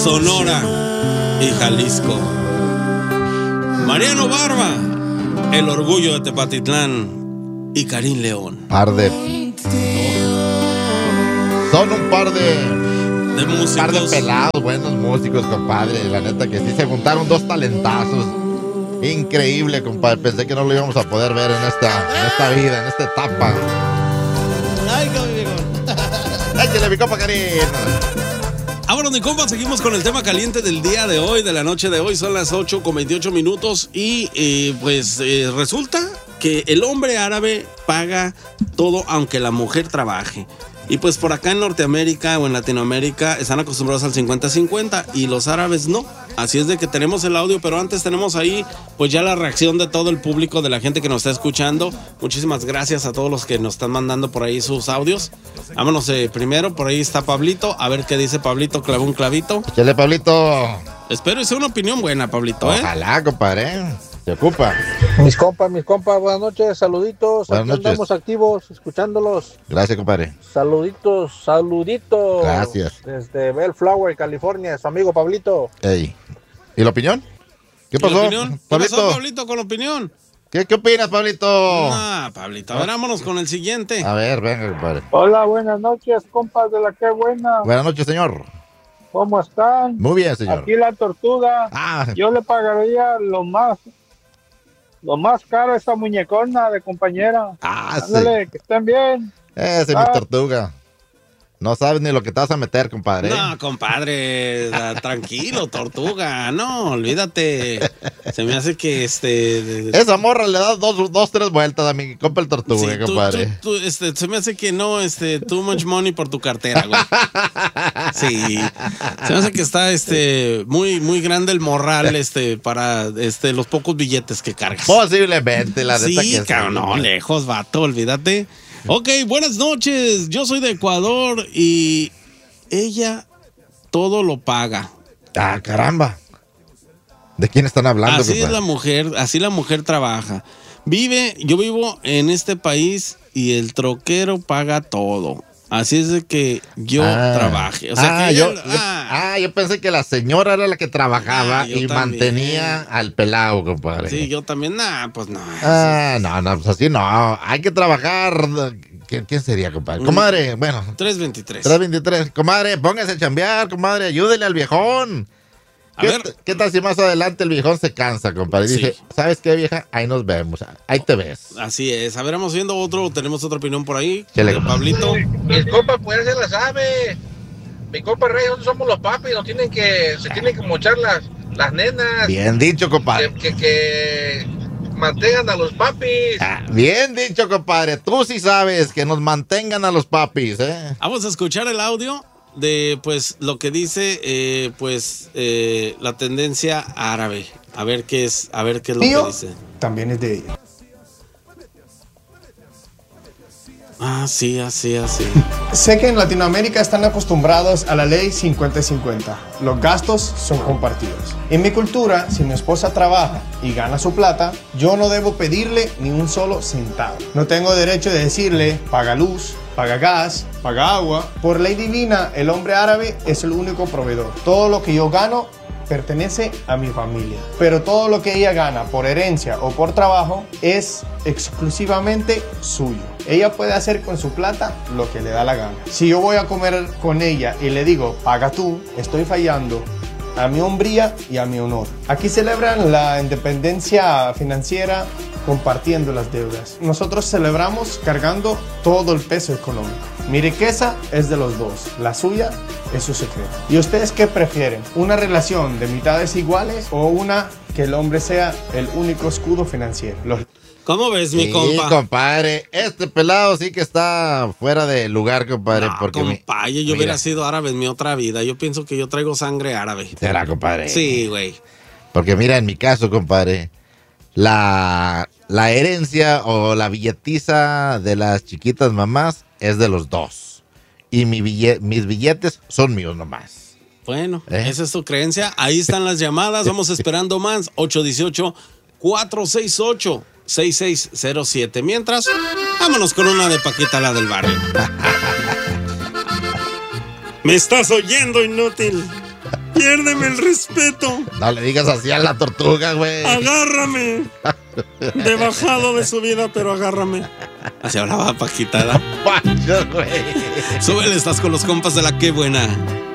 Sonora y Jalisco. Mariano Barba, el orgullo de Tepatitlán, y Karim León. Son un par de músicos. Un par de pelados, buenos músicos, compadre. La neta que sí se juntaron dos talentazos. Increíble, compadre. Pensé que no lo íbamos a poder ver en esta vida, en esta etapa. Ay, conmigo. Échale, mi compa Karim. Vámonos, mi compa, seguimos con el tema caliente del día de hoy, de la noche de hoy. Son las 8:28 y resulta que el hombre árabe paga todo aunque la mujer trabaje. Y pues por acá en Norteamérica o en Latinoamérica están acostumbrados al 50-50 y los árabes no. Así es de que tenemos el audio, pero antes tenemos ahí pues ya la reacción de todo el público, de la gente que nos está escuchando. Muchísimas gracias a todos los que nos están mandando por ahí sus audios. Vámonos primero, por ahí está Pablito. A ver qué dice Pablito, clavó un clavito. Échale, Pablito. Espero que sea una opinión buena, Pablito. Ojalá, compadre. Se ocupa. Mis compas, buenas noches, saluditos. Buenas noches. Estamos activos, escuchándolos. Gracias, compadre. Saluditos. Gracias. Desde Bellflower, California, su amigo Pablito. Ey. ¿Y la opinión? ¿Qué pasó? Pablito? ¿Qué pasó, Pablito, con la opinión? ¿Qué opinas, Pablito? Pablito, a ver, vámonos con el siguiente. A ver, venga, compadre. Hola, buenas noches, compas de la que buena. Buenas noches, señor. ¿Cómo están? Muy bien, señor. Aquí la tortuga. Yo le pagaría lo más caro a esta muñecona de compañera. Ándale, que estén bien. Esa es mi tortuga. No sabes ni lo que te vas a meter, compadre. No, compadre, tranquilo, tortuga. No, olvídate. Se me hace que esa morra le da dos, tres vueltas a mi compa el tortuga, sí, compadre. Se me hace que no, too much money por tu cartera, güey. Sí. Se me hace que está, muy, muy grande el morral, para, los pocos billetes que cargas. Posiblemente, la neta sí, que cabrón, no, lejos, vato, olvídate. Ok, buenas noches. Yo soy de Ecuador y ella todo lo paga. Ah, caramba. ¿De quién están hablando? Así es la mujer, así la mujer trabaja. Yo vivo en este país y el troquero paga todo. Así es de que yo trabaje. O sea que yo pensé que la señora era la que trabajaba y también mantenía al pelado, compadre. Sí, yo también, pues no. No, pues así no. Hay que trabajar. ¿Quién sería, compadre? Comadre, bueno. 323. Comadre, póngase a chambear, comadre. Ayúdele al viejón. ¿Qué tal si más adelante el viejón se cansa, compadre? Sí. Dice, ¿sabes qué, vieja? Ahí nos vemos. Ahí te ves. Así es. A ver, vamos viendo tenemos otra opinión por ahí. Chale, Pablito. Mis compas, pues se la sabe. Mi compa Rey, nosotros somos los papis. Se tienen que mochar las nenas. Bien dicho, compadre. Que mantengan a los papis. Bien dicho, compadre. Tú sí sabes que nos mantengan a los papis, ¿eh? Vamos a escuchar el audio de pues lo que dice la tendencia árabe. A ver qué es lo que dice. También es de ella. Sí, así. Sé que en Latinoamérica están acostumbrados a la ley 50-50. Los gastos son compartidos. En mi cultura, si mi esposa trabaja y gana su plata, yo no debo pedirle ni un solo centavo. No tengo derecho de decirle, paga luz, paga gas, paga agua. Por ley divina, el hombre árabe es el único proveedor. Todo lo que yo gano pertenece a mi familia, pero todo lo que ella gana por herencia o por trabajo es exclusivamente suyo. Ella puede hacer con su plata lo que le da la gana. Si yo voy a comer con ella y le digo, paga tú, estoy fallando a mi hombría y a mi honor. Aquí celebran la independencia financiera compartiendo las deudas. Nosotros celebramos cargando todo el peso económico. Mi riqueza es de los dos, la suya es su secreto. ¿Y ustedes qué prefieren? ¿Una relación de mitades iguales o una que el hombre sea el único escudo financiero? ¿Cómo ves, mi compa? Sí, compadre, este pelado sí que está fuera de lugar, compadre. No, compadre, yo hubiera sido árabe en mi otra vida. Yo pienso que yo traigo sangre árabe. ¿Será, compadre? Sí, güey. Porque mira, en mi caso, compadre, la herencia o la billetiza de las chiquitas mamás es de los dos. Y mis billetes son míos nomás. Bueno, esa es tu creencia. Ahí están las llamadas. Vamos esperando más. 818-468-6607. Mientras, vámonos con una de Paquita, la del barrio. ¿Me estás oyendo, inútil? Piérdeme el respeto. No le digas así a la tortuga, güey. Agárrame. De bajado de su vida, pero agárrame. Así hablaba Paquita. Pancho, güey. Súbele, estás con los compas de la Qué Buena.